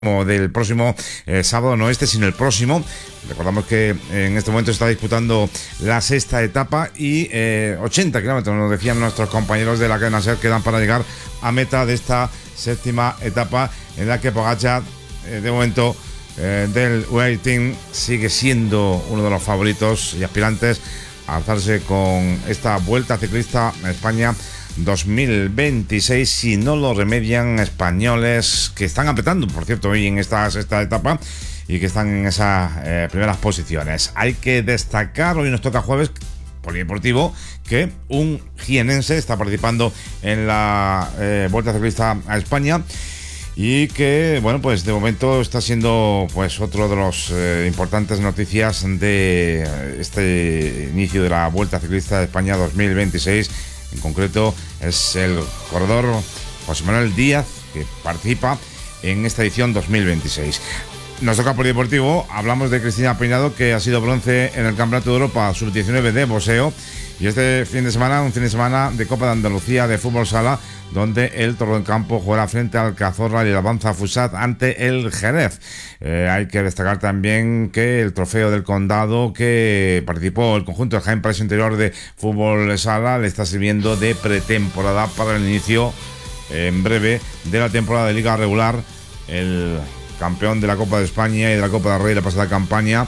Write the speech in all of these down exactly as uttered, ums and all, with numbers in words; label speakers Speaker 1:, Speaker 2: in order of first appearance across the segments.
Speaker 1: del próximo eh, sábado, no este, sino el próximo. Recordamos que en este momento se está disputando la sexta etapa y eh, ochenta kilómetros, nos decían nuestros compañeros de la cadena SER, quedan para llegar a meta de esta séptima etapa, en la que Pogačar, eh, de momento, eh, del U A E Team, sigue siendo uno de los favoritos y aspirantes a alzarse con esta Vuelta Ciclista a España dos mil veintiséis, si no lo remedian españoles que están apretando, por cierto, hoy en esta sexta etapa y que están en esas eh, primeras posiciones. Hay que destacar, hoy nos toca jueves polideportivo, que un jienense está participando en la eh, Vuelta Ciclista a España y que, bueno, pues de momento está siendo pues otro de los eh, importantes noticias de este inicio de la Vuelta Ciclista de España dos mil veintiséis. En concreto es el corredor José Manuel Díaz, que participa en esta edición dos mil veintiséis. Nos toca polideportivo, hablamos de Cristina Peinado, que ha sido bronce en el Campeonato de Europa sub diecinueve de boxeo, y este fin de semana, un fin de semana de Copa de Andalucía de fútbol sala, donde el Torredembarco jugará frente al Cazorla y el Avanza Fusat ante el Jerez. Eh, hay que destacar también que el trofeo del Condado, que participó el conjunto de Jaén Paraíso Interior de fútbol sala, le está sirviendo de pretemporada para el inicio eh, en breve de la temporada de Liga Regular. El campeón de la Copa de España y de la Copa del Rey de la pasada campaña,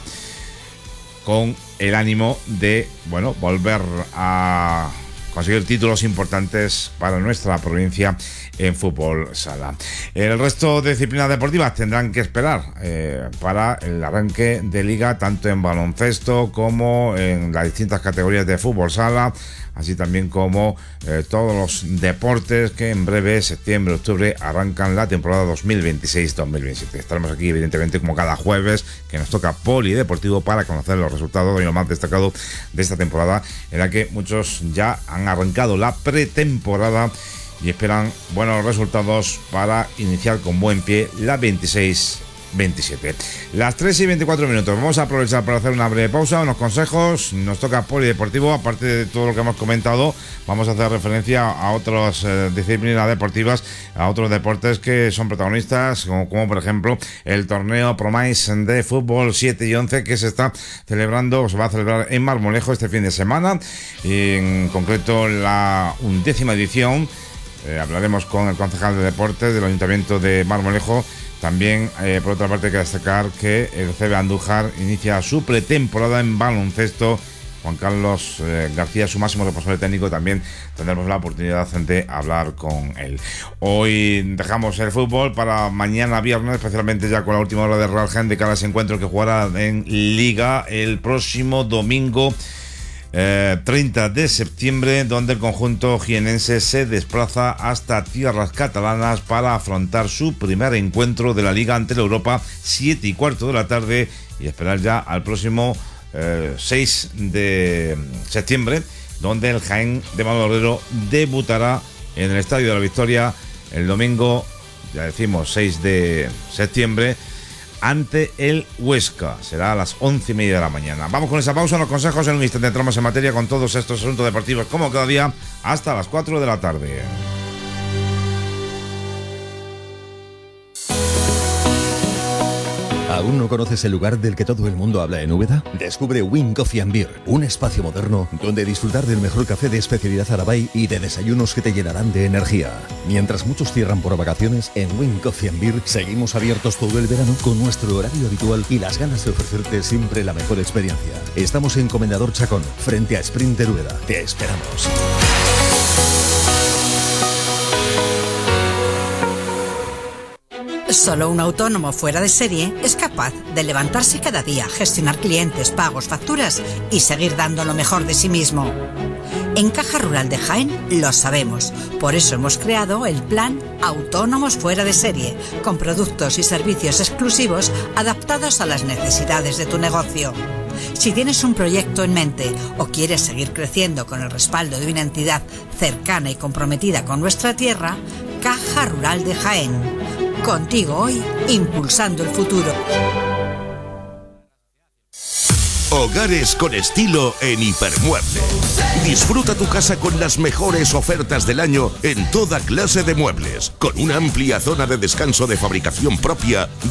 Speaker 1: con el ánimo de, bueno, volver a conseguir títulos importantes para nuestra provincia en fútbol sala. El resto de disciplinas deportivas tendrán que esperar eh, para el arranque de liga, tanto en baloncesto como en las distintas categorías de fútbol sala, así también como eh, todos los deportes que en breve, septiembre, octubre, arrancan la temporada dos mil veintiséis dos mil veintisiete. Estaremos aquí, evidentemente, como cada jueves, que nos toca polideportivo, para conocer los resultados y lo más destacado de esta temporada, en la que muchos ya han arrancado la pretemporada y esperan buenos resultados para iniciar con buen pie la veintiséis veintisiete. Las tres y veinticuatro minutos. Vamos a aprovechar para hacer una breve pausa, unos consejos. Nos toca polideportivo. Aparte de todo lo que hemos comentado, vamos a hacer referencia a otras eh, disciplinas deportivas, a otros deportes que son protagonistas, como, como por ejemplo el torneo Promais de fútbol siete y once, que se está celebrando, o se va a celebrar en Marmolejo este fin de semana, y en concreto la undécima edición. Eh, hablaremos con el concejal de deportes del Ayuntamiento de Marmolejo. También, eh, por otra parte, hay que destacar que el C B Andújar inicia su pretemporada en baloncesto. Juan Carlos eh, García, su máximo responsable técnico, también tendremos la oportunidad de hablar con él. Hoy dejamos el fútbol para mañana viernes, especialmente ya con la última hora de Real Jaén de cara a ese encuentro que jugará en Liga el próximo domingo Eh, treinta de septiembre, donde el conjunto jienense se desplaza hasta tierras catalanas para afrontar su primer encuentro de la Liga ante la Europa, siete y cuarto de la tarde, y esperar ya al próximo eh, seis de septiembre, donde el Jaén de Manuel Herrero debutará en el Estadio de la Victoria el domingo, ya decimos, seis de septiembre, ante el Huesca. Será a las once y media de la mañana. Vamos con esa pausa, los consejos. En un instante entramos en materia con todos estos asuntos deportivos, como cada día, hasta las cuatro de la tarde.
Speaker 2: ¿Aún no conoces el lugar del que todo el mundo habla en Úbeda? Descubre Win Coffee and Beer, un espacio moderno donde disfrutar del mejor café de especialidad Arabay y de desayunos que te llenarán de energía. Mientras muchos cierran por vacaciones, en Win Coffee and Beer seguimos abiertos todo el verano con nuestro horario habitual y las ganas de ofrecerte siempre la mejor experiencia. Estamos en Comendador Chacón, frente a Sprinter Úbeda. Te esperamos.
Speaker 3: Solo un autónomo fuera de serie es capaz de levantarse cada día, gestionar clientes, pagos, facturas y seguir dando lo mejor de sí mismo. En Caja Rural de Jaén lo sabemos, por eso hemos creado el plan Autónomos Fuera de Serie, con productos y servicios exclusivos adaptados a las necesidades de tu negocio. Si tienes un proyecto en mente o quieres seguir creciendo con el respaldo de una entidad cercana y comprometida con nuestra tierra, Caja Rural de Jaén. Contigo hoy, impulsando el futuro.
Speaker 4: Hogares con estilo en Hipermueble. Disfruta tu casa con las mejores ofertas del año en toda clase de muebles, con una amplia zona de descanso de fabricación propia